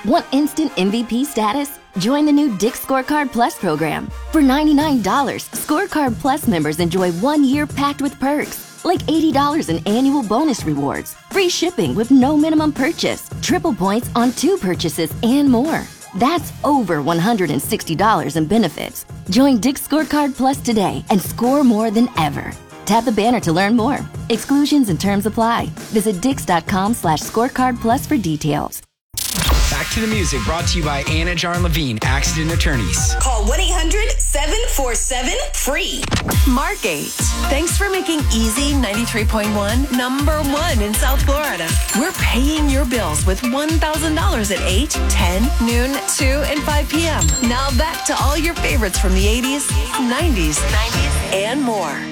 Want instant MVP status? Join the new Dick's Scorecard Plus program. For $99, Scorecard Plus members enjoy 1 year packed with perks, like $80 in annual bonus rewards, free shipping with no minimum purchase, triple points on 2 purchases, and more. That's over $160 in benefits. Join Dick's Scorecard Plus today and score more than ever. Tap the banner to learn more. Exclusions and terms apply. Visit dix.com/scorecardplus for details. Back to the music, brought to you by Anna Jarn Levine, Accident Attorneys. Call 1-800-747-FREE. Margate. Thanks for making Easy 93.1 #1 in South Florida. We're paying your bills with $1,000 at 8, 10, noon, 2, and 5 p.m. Now back to all your favorites from the 80s, 90s, and more.